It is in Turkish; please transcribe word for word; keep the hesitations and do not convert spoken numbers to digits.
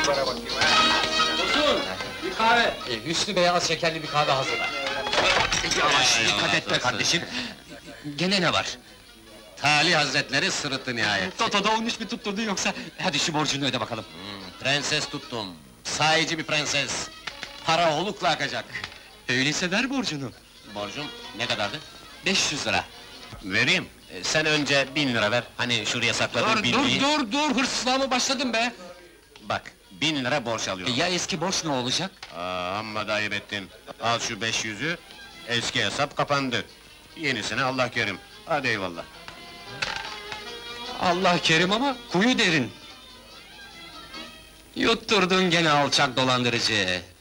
bana bakayım ha. Dursun! Bir kahve! E, Hüsnü Bey'e az şekerli bir kahve hazırla. Yavaş, dikkat et be kardeşim! Gene ne var? Tali Hazretleri sırıttı nihayet. Toto'da on üç mi tutturdun yoksa? Hadi şu borcunu öde bakalım. Prenses tuttum. Sahici bir prenses. Para olukla akacak. Öyleyse ver borcunu. Borcum ne kadardı? beş yüz lira. Vereyim. E, sen önce bin lira ver. Hani şuraya sakladığın Dur, bildiğin... dur, dur, dur! Hırsızlığa mı başladın be? Bak, bin lira borç E, alıyorum. ya eski borç ne olacak? Aa, amma da ayıp ettin. Al şu beş yüzü, eski hesap kapandı. Yenisine Allah kerim. Hadi eyvallah. Allah kerim ama kuyu derin. Yutturdun gene alçak dolandırıcı.